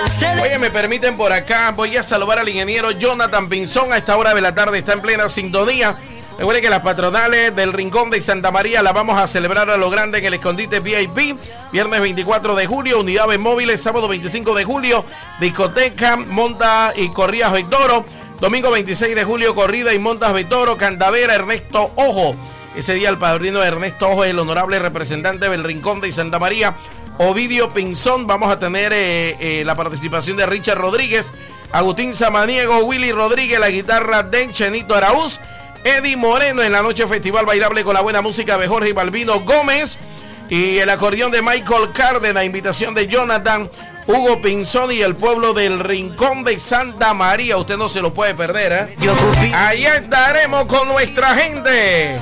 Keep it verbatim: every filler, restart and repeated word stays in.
Oye, me permiten por acá, voy a saludar al ingeniero Jonathan Pinzón. A esta hora de la tarde está en plena sintonía. Recuerde que las patronales del Rincón de Santa María las vamos a celebrar a lo grande en el Escondite V I P. Viernes veinticuatro de julio, unidades móviles. Sábado veinticinco de julio, discoteca, monta y corridas de toro. Domingo veintiséis de julio, corrida y montas de toro. Candadera, Ernesto Ojo. Ese día el padrino de Ernesto Ojo es el honorable representante del Rincón de Santa María, Ovidio Pinzón. Vamos a tener eh, eh, la participación de Richard Rodríguez, Agustín Samaniego, Willy Rodríguez, la guitarra de Chenito Araúz, Eddie Moreno en la noche festival bailable con la buena música de Jorge Balbino Gómez y el acordeón de Michael Cárdenas, invitación de Jonathan, Hugo Pinzón y el pueblo del Rincón de Santa María. Usted no se lo puede perder, ¿eh? Allá estaremos con nuestra gente.